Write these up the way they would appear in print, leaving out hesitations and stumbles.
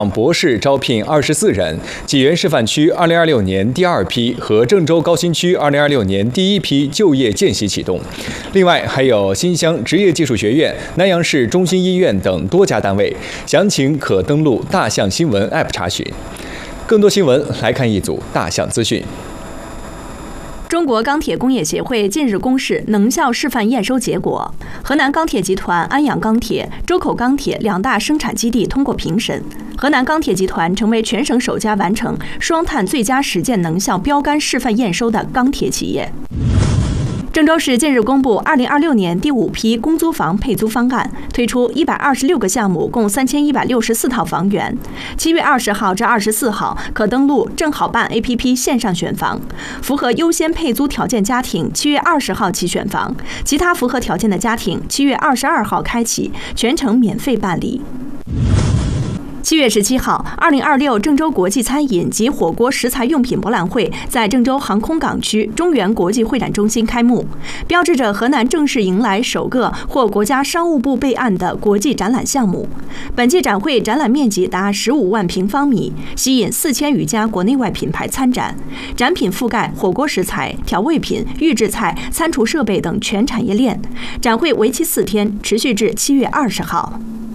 博士招聘24人，济源示范区2026年第2批和郑州高新区2026年第1批就业见习启动。另外，还有新乡职业技术学院、南阳市中心医院等多家单位。详情可登录大象新闻 App 查询。更多新闻来看一组大象资讯。 中国钢铁工业协会近日公示能效示范验收结果，河南钢铁集团、安阳钢铁、周口钢铁2大生产基地通过评审，河南钢铁集团成为全省首家完成双碳最佳实践能效标杆示范验收的钢铁企业。郑州市近日公布2026年第5批公租房配租方案，推出126个项目，共3164套房源。7月20号至24号可登录正好办 APP 线上选房，符合优先配租条件家庭7月20号起选房，其他符合条件的家庭7月22号开启，全程免费办理。7月17号，2026郑州国际餐饮及火锅食材用品博览会在郑州航空港区中原国际会展中心开幕，标志着河南正式迎来首个获国家商务部备案的国际展览项目。本届展会展览面积达15万平方米，吸引4000余家国内外品牌参展。展品覆盖火锅食材、调味品、预制菜、餐厨设备等全产业链。展会为期4天，持续至7月20号。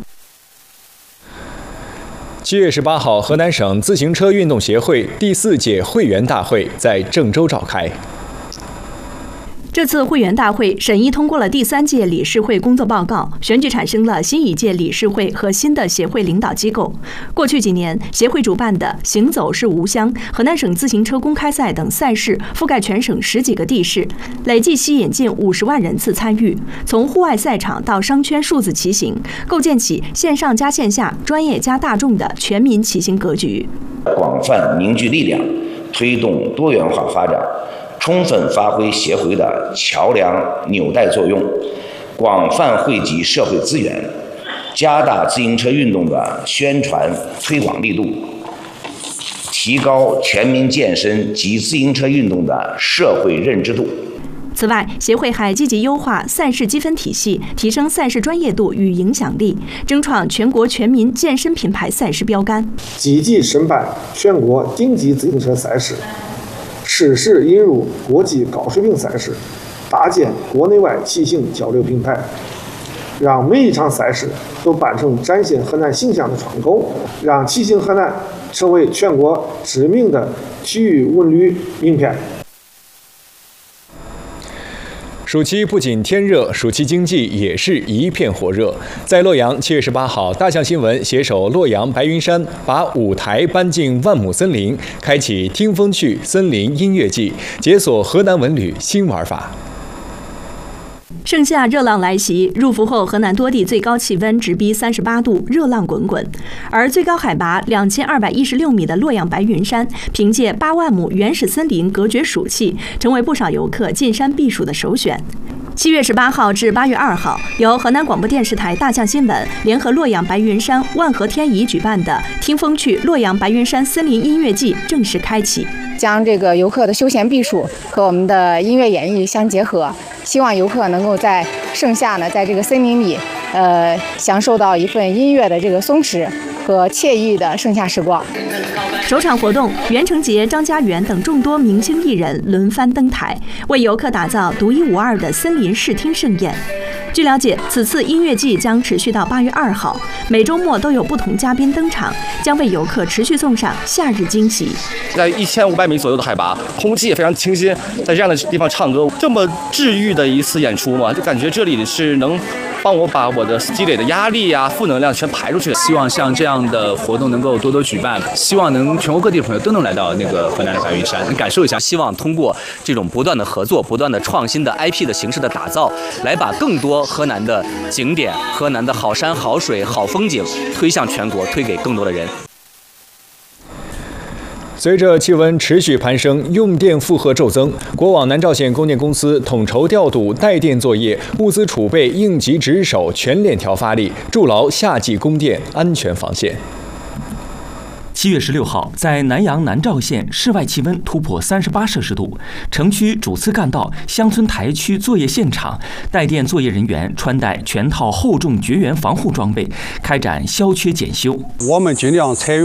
7月18号，河南省自行车运动协会第4届会员大会在郑州召开。 这次会员大会审议通过了第3届理事会工作报告，选举产生了新一届理事会和新的协会领导机构。过去几年，协会主办的行走是吾乡、河南省自行车公开赛等赛事覆盖全省10几个地市，累计吸引近50万人次参与。从户外赛场到商圈数字骑行，构建起线上加线下、专业加大众的全民骑行格局。 广泛凝聚力量，推动多元化发展。充分发挥协会的桥梁纽带作用，广泛汇集社会资源，加大自行车运动的宣传推广力度，提高全民健身及自行车运动的社会认知度。 此外，协会还积极优化赛事积分体系，提升赛事专业度与影响力，争创全国全民健身品牌赛事标杆， 积极申办全国顶级自行车赛事，适时引入国际高水平赛事，搭建国内外骑行交流平台，让每一场赛事都办成展现河南形象的窗口，让骑行河南成为全国知名的体育文旅名片。 暑期不仅天热，暑期经济也是一片火热。在洛阳，7月18号，大象新闻携手洛阳白云山，把舞台搬进万亩森林，开启听风趣森林音乐季，解锁河南文旅新玩法。 盛夏热浪来袭，入伏后河南多地最高气温直逼38度，热浪滚滚。而最高海拔2216米的洛阳白云山，凭借8万亩原始森林隔绝暑气，成为不少游客进山避暑的首选。7月18号至8月2号，由河南广播电视台大象新闻联合洛阳白云山万和天宜举办的“听风趣洛阳白云山森林音乐季”正式开启， 将这个游客的休闲避暑和我们的音乐演绎相结合，希望游客能够在盛夏呢，在这个森林里，享受到一份音乐的这个松弛和惬意的盛夏时光。 首场活动，袁成杰、张家元等众多明星艺人轮番登台，为游客打造独一无二的森林视听盛宴。据了解，此次音乐季将持续到8月2号，每周末都有不同嘉宾登场，将为游客持续送上夏日惊喜。 在1500米左右的海拔，空气也非常清新，在这样的地方唱歌，这么治愈的一次演出嘛，就感觉这里是能帮我把我的积累的压力啊、负能量全排出去。 希望像这样的活动能够多多举办，希望能全国各地的朋友都能来到那个河南的白云山，感受一下。 希望通过这种不断的合作、不断的创新的 IP 的形式的打造，来把更多河南的景点、河南的好山好水好风景推向全国，推给更多的人。 随着气温持续攀升，用电负荷骤增，国网南召县供电公司统筹调度带电作业、物资储备应急值守全链条发力，筑牢夏季供电安全防线。 7月16号，在南阳南召县，室外气温突破38摄氏度，城区主次干道、乡村台区作业现场，带电作业人员穿戴全套厚重绝缘防护装备，开展消缺检修。 我们尽量采用